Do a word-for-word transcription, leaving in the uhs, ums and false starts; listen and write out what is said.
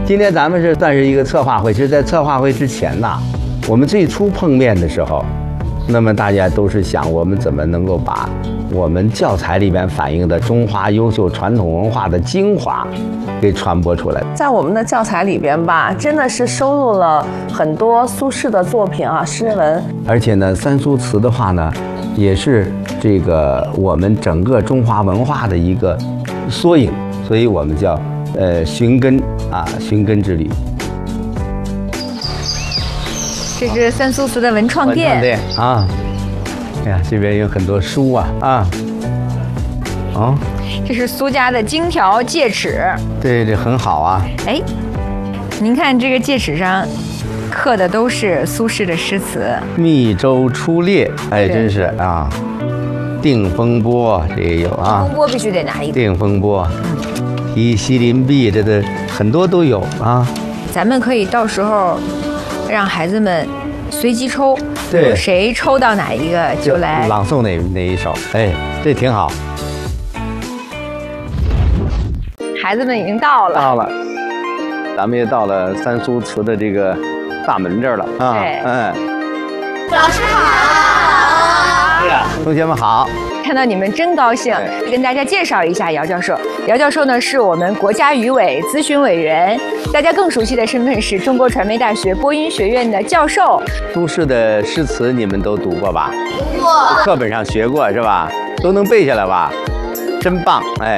今天咱们是算是一个策划会，其实，在策划会之前呐，我们最初碰面的时候，那么大家都是想我们怎么能够把我们教材里边反映的中华优秀传统文化的精华给传播出来。 在我们的教材里边吧，真的是收录了很多苏轼的作品啊，诗文。 而且呢，三苏词的话呢，也是这个我们整个中华文化的一个缩影，所以我们叫呃寻根啊，寻根之旅。 这是三苏词的文创店。 文创店啊，哎呀，这边有很多书啊啊，哦， 这是苏家的金条戒尺。 对，这很好啊。 哎，您看这个戒尺上刻的都是苏轼的诗词。 密州出猎，哎，真是啊。定风波这也有啊。 风波必须得拿一个。 定风波，题西林壁，这的很多都有啊。 咱们可以到时候让孩子们随机抽， 对， 谁抽到哪一个就来朗诵哪哪一首，哎，这挺好。 孩子们已经到了， 到了，咱们也到了三苏词的这个大门这儿了啊。 对， 嗯， 老师好。 是啊，同学们好。 看到你们真高兴，跟大家介绍一下姚教授。姚教授呢是我们国家语委咨询委员，大家更熟悉的身份是中国传媒大学播音学院的教授。 苏轼的诗词你们都读过吧？ 读过， 课本上学过是吧？都能背下来吧？真棒！哎，